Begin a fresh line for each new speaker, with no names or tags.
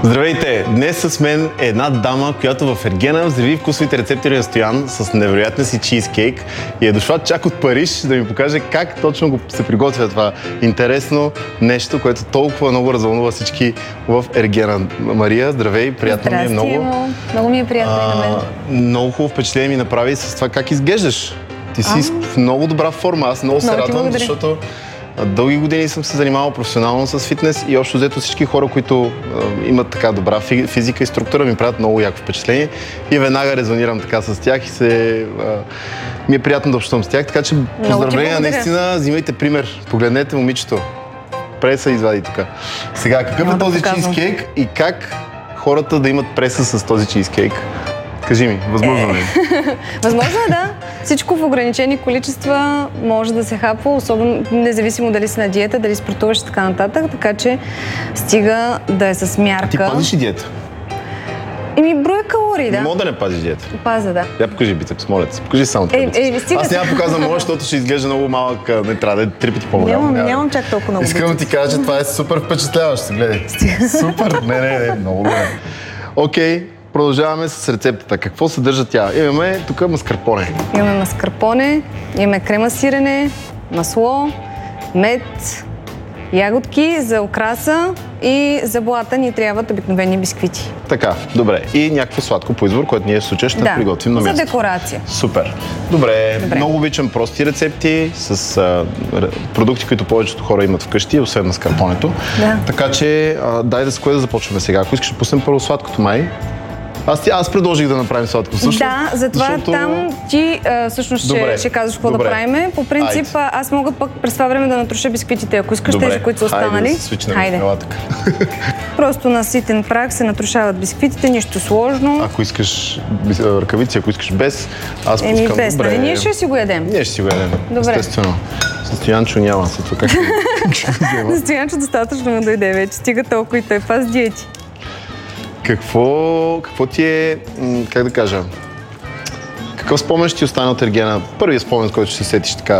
Здравейте! Днес с мен е една дама, която в Ергена взриви вкусовите рецептори на Стоян с невероятния си чизкейк и е дошла чак от Париж да ми покаже как точно се приготвя това интересно нещо, което толкова много развълнува всички в Ергена. Мария, здравей! Приятно ми е много.
Много ми е приятно и на мен.
Много хубаво впечатление ми направи с това как изглеждаш. Ти си в много добра форма. Аз много се радвам, защото дълги години съм се занимавал професионално с фитнес и общо взето всички хора, които имат така добра физика и структура, ми правят много яко впечатление и веднага резонирам така с тях и ми е приятно да общувам с тях, така че поздравления, наистина, взимайте пример. Погледнете момичето. Преса извади тук. Сега, какъв е този чизкейк и как хората да имат преса с този чизкейк? Кажи ми, възможно ли?
Възможно е, да. Всичко в ограничени количества може да се хапва, особено независимо дали си на диета, дали спортуваш и така нататък, така че стига да е с мярка.
Ти пазиш и диета?
Броя калории, да.
Не мога да не пазиш диета.
Паза, да.
Я покажи бицепс, моля те. Покажи само това бицепс. Аз няма показвам моя, защото ще изглежда много малък, не трябва да е 3 пъти по-голям.
Нямам чак толкова много
бицепс. Искам да ти кажа, че това е супер впечатляващо. Гледай. Супер. Не, много добре. Окей. Продължаваме с рецептата. Какво съдържа тя? Имаме тук маскарпоне.
Имаме маскарпоне, имаме крема сирене, масло, мед, ягодки за окраса и за блата ни трябват обикновени бисквити.
Така, добре. И някакво сладко по избор, което ние в случая ще приготвим на място.
За декорация.
Супер. Добре. Много обичам прости рецепти с продукти, които повечето хора имат вкъщи, освен маскарпонето.
Да.
Така че, дай да с кое да започваме сега. Ако искаш да пуснем първо сладкото, май. Аз предложих да направим сладко също.
Да, затова там ти всъщност ще казваш какво да правим. По принцип, аз мога пък през това време да натруша бисквитите, ако искаш тези, които са останали.
Хайде.
Просто на ситен прах се натрушават бисквитите, нищо сложно.
Ако искаш ръкавици, ако искаш без, аз пускам.
Без, нали? Ние ще си го ядем.
Ние ще си го ядем, естествено. С Стоянчо няма се това как
За Стоянчо достатъчно му дойде вече, стига толкова и той пас диети.
Какво ти е, как да кажа, какъв спомен ще ти остане от Ергена? Първият спомен, който ще се сетиш така